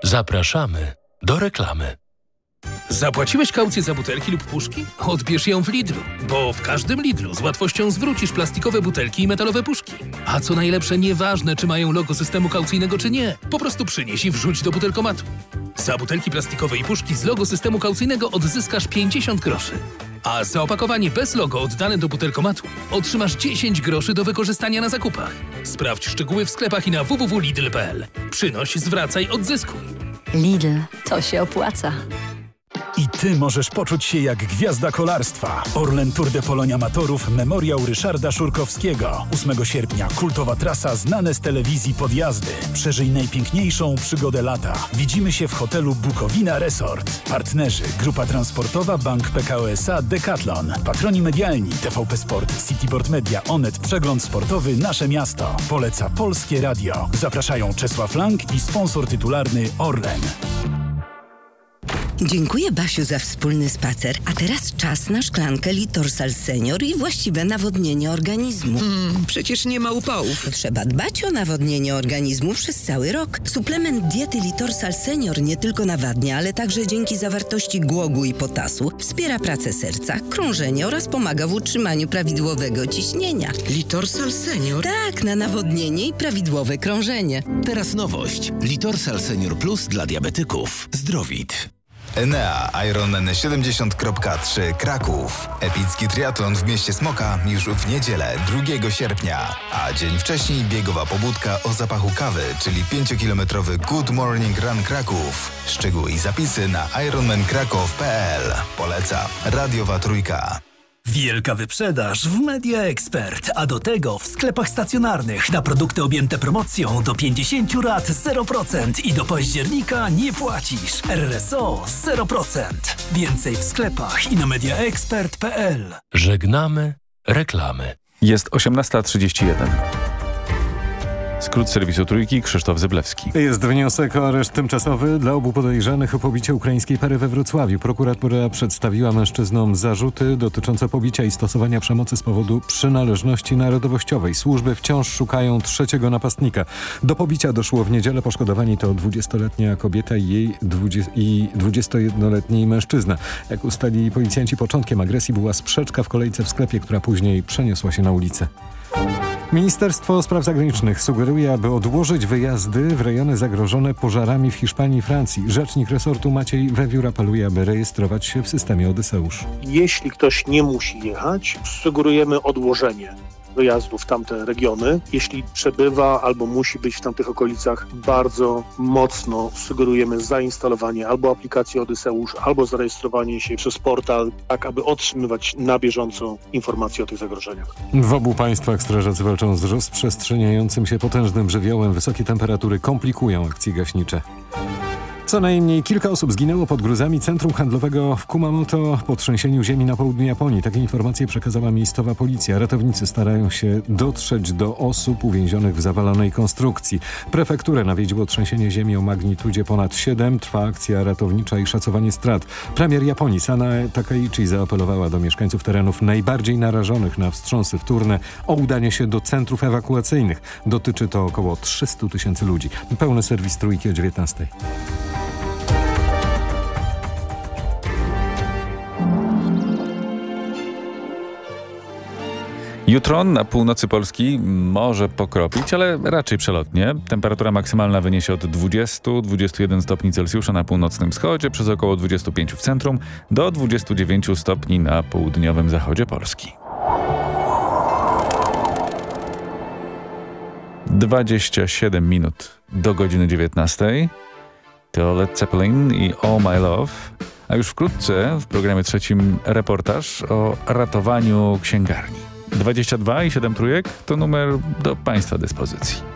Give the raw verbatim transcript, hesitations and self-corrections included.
Zapraszamy do reklamy. Zapłaciłeś kaucję za butelki lub puszki? Odbierz ją w Lidlu, bo w każdym Lidlu z łatwością zwrócisz plastikowe butelki i metalowe puszki. A co najlepsze, nieważne czy mają logo systemu kaucyjnego czy nie, po prostu przynieś i wrzuć do butelkomatu. Za butelki plastikowe i puszki z logo systemu kaucyjnego odzyskasz pięćdziesiąt groszy. A za opakowanie bez logo oddane do butelkomatu otrzymasz dziesięć groszy do wykorzystania na zakupach. Sprawdź szczegóły w sklepach i na w w w kropka lidl kropka p l. Przynoś, zwracaj, odzyskuj. Lidl, to się opłaca. I ty możesz poczuć się jak gwiazda kolarstwa. Orlen Tour de Polonia Amatorów Memoriał Ryszarda Szurkowskiego. ósmego sierpnia kultowa trasa znane z telewizji podjazdy. Przeżyj najpiękniejszą przygodę lata. Widzimy się w hotelu Bukowina Resort. Partnerzy: Grupa Transportowa, Bank P K O S A, Decathlon. Patroni medialni: T V P Sport, Cityboard Media, Onet, Przegląd Sportowy, Nasze Miasto. Poleca Polskie Radio. Zapraszają Czesław Lang i sponsor tytularny Orlen. Dziękuję, Basiu, za wspólny spacer. A teraz czas na szklankę Litorsal Senior i właściwe nawodnienie organizmu. Mm, przecież nie ma upałów. Trzeba dbać o nawodnienie organizmu przez cały rok. Suplement diety Litorsal Senior nie tylko nawadnia, ale także dzięki zawartości głogu i potasu wspiera pracę serca, krążenie oraz pomaga w utrzymaniu prawidłowego ciśnienia. Litorsal Senior? Tak, na nawodnienie i prawidłowe krążenie. Teraz nowość. Litorsal Senior Plus dla diabetyków. Zdrowit. Enea Ironman siedemdziesiąt kropka trzy Kraków. Epicki triatlon w mieście Smoka już w niedzielę, drugiego sierpnia. A dzień wcześniej biegowa pobudka o zapachu kawy, czyli pięciokilometrowy Good Morning Run Kraków. Szczegóły i zapisy na ironman kraków kropka p l. Poleca Radiowa Trójka. Wielka wyprzedaż w Media Expert, a do tego w sklepach stacjonarnych na produkty objęte promocją do pięćdziesiąt lat zero procent i do października nie płacisz. R R S O zero procent. Więcej w sklepach i na media expert kropka p l. Żegnamy reklamy. Jest osiemnasta trzydzieści jeden. Skrót serwisu Trójki, Krzysztof Zyblewski. Jest wniosek o areszt tymczasowy dla obu podejrzanych o pobicie ukraińskiej pary we Wrocławiu. Prokuratura przedstawiła mężczyznom zarzuty dotyczące pobicia i stosowania przemocy z powodu przynależności narodowościowej. Służby wciąż szukają trzeciego napastnika. Do pobicia doszło w niedzielę. Poszkodowani to dwudziestoletnia kobieta i jej dwudziestojednoletni mężczyzna. Jak ustalili policjanci, początkiem agresji była sprzeczka w kolejce w sklepie, która później przeniosła się na ulicę. Ministerstwo Spraw Zagranicznych sugeruje, aby odłożyć wyjazdy w rejony zagrożone pożarami w Hiszpanii i Francji. Rzecznik resortu Maciej Wewiór apeluje, aby rejestrować się w systemie Odyseusz. Jeśli ktoś nie musi jechać, sugerujemy odłożenie wyjazdu w tamte regiony. Jeśli przebywa albo musi być w tamtych okolicach, bardzo mocno sugerujemy zainstalowanie albo aplikacji Odyseusz, albo zarejestrowanie się przez portal, tak aby otrzymywać na bieżąco informacje o tych zagrożeniach. W obu państwach strażacy walczą z rozprzestrzeniającym się potężnym żywiołem. Wysokie temperatury komplikują akcje gaśnicze. Co najmniej kilka osób zginęło pod gruzami centrum handlowego w Kumamoto po trzęsieniu ziemi na południu Japonii. Takie informacje przekazała miejscowa policja. Ratownicy starają się dotrzeć do osób uwięzionych w zawalonej konstrukcji. Prefekturę nawiedziło trzęsienie ziemi o magnitudzie ponad siedem. Trwa akcja ratownicza i szacowanie strat. Premier Japonii Sanae Takaichi zaapelowała do mieszkańców terenów najbardziej narażonych na wstrząsy wtórne o udanie się do centrów ewakuacyjnych. Dotyczy to około trzysta tysięcy ludzi. Pełny serwis Trójki o dziewiętnastej. Jutro na północy Polski może pokropić, ale raczej przelotnie. Temperatura maksymalna wyniesie od dwudziestu do dwudziestu jeden stopni Celsjusza na północnym wschodzie, przez około dwudziestu pięciu w centrum, do dwudziestu dziewięciu stopni na południowym zachodzie Polski. dwadzieścia siedem minut do godziny dziewiętnastej. To Led Zeppelin i All My Love. A już wkrótce w programie trzecim reportaż o ratowaniu księgarni. dwadzieścia dwa i siedem trójek to numer do Państwa dyspozycji.